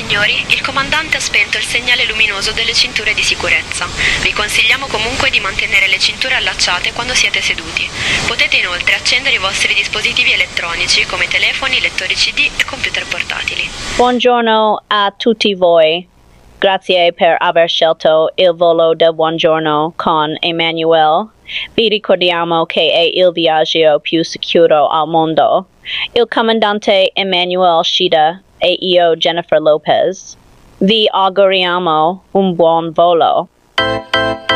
signori, il comandante ha spento il segnale luminoso delle cinture di sicurezza. Vi consigliamo comunque di mantenere le cinture allacciate quando siete seduti. Potete inoltre accendere i vostri dispositivi elettronici come telefoni, lettori CD e computer portatili. Buongiorno a tutti voi. Grazie per aver scelto il volo del buongiorno con Emmanuel. Vi ricordiamo che è il viaggio più sicuro al mondo. Il comandante Emmanuel Shida e io Jennifer Lopez. Vi auguriamo un buon volo.